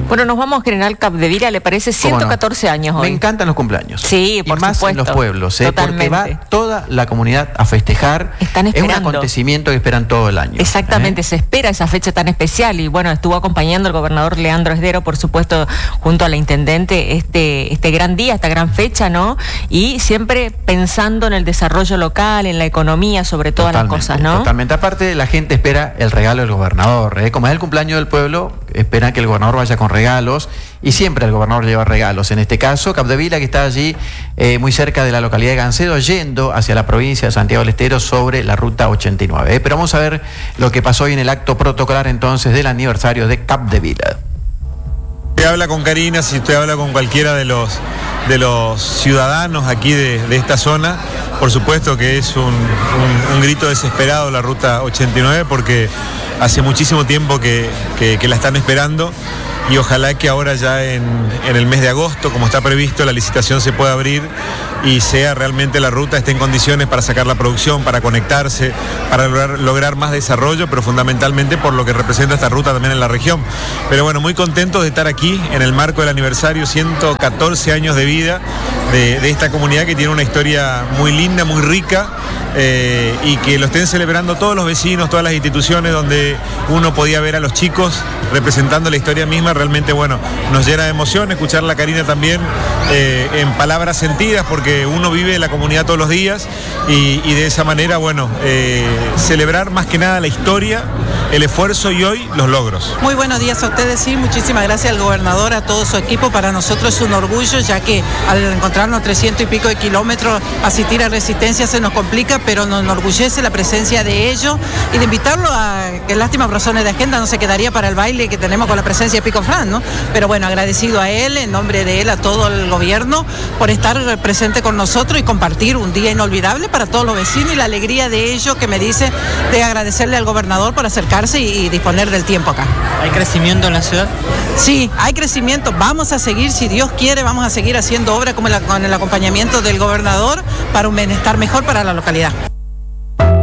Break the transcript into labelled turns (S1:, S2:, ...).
S1: Bueno, nos vamos a General Capdevila, ¿le parece? 114 años hoy.
S2: Me encantan los cumpleaños.
S1: Sí, por
S2: y más
S1: supuesto.
S2: en los pueblos,
S1: Totalmente.
S2: porque va toda la comunidad a festejar.
S1: Están
S2: esperando. Es un acontecimiento que esperan todo el año.
S1: Exactamente, se espera esa fecha tan especial y bueno, estuvo acompañando el gobernador Leandro Esdero, por supuesto, junto a la intendente, este gran día, esta gran fecha, ¿no? Y siempre pensando en el desarrollo local, en la economía, sobre todas las cosas, ¿no?
S2: Totalmente. Aparte, la gente espera el regalo del gobernador, ¿eh? Como es el cumpleaños del pueblo, esperan que el gobernador vaya con regalos y siempre el gobernador lleva regalos. En este caso, Capdevila, que está allí muy cerca de la localidad de Gancedo, yendo hacia la provincia de Santiago del Estero sobre la ruta 89. Pero vamos a ver lo que pasó hoy en el acto protocolar entonces del aniversario de Capdevila.
S3: Usted habla con Karina, si usted habla con cualquiera de los ciudadanos aquí de esta zona, por supuesto que es un grito desesperado la ruta 89 porque hace muchísimo tiempo que la están esperando y ojalá que ahora ya en el mes de agosto, como está previsto, la licitación se pueda abrir y sea realmente la ruta, esté en condiciones para sacar la producción, para conectarse, para lograr más desarrollo, pero fundamentalmente por lo que representa esta ruta también en la región. Pero bueno, muy contentos de estar aquí en el marco del aniversario, 114 años de vida de esta comunidad que tiene una historia muy linda, muy rica, y que lo estén celebrando todos los vecinos, todas las instituciones donde uno podía ver a los chicos representando la historia misma. Realmente, bueno, nos llena de emoción escuchar a Karina también en palabras sentidas, porque uno vive la comunidad todos los días y de esa manera, bueno, celebrar más que nada la historia, el esfuerzo y hoy los logros.
S4: Muy buenos días a ustedes, sí, muchísimas gracias al gobernador, a todo su equipo. Para nosotros es un orgullo, ya que al encontrarnos 300 y pico de kilómetros, asistir a Resistencia se nos complica, pero nos enorgullece la presencia de ellos y de invitarlo a, que lástima por razones de agenda no se quedaría para el baile que tenemos con la presencia de Pico Fran, ¿no? Pero bueno, agradecido a él, en nombre de él, a todo el gobierno, por estar presente con nosotros y compartir un día inolvidable para todos los vecinos y la alegría de ellos que me dice de agradecerle al gobernador por acercarse y disponer del tiempo acá.
S5: ¿Hay crecimiento en la ciudad?
S4: Sí, hay crecimiento. Vamos a seguir, si Dios quiere, vamos a seguir haciendo obra con el acompañamiento del gobernador para un bienestar mejor para la localidad.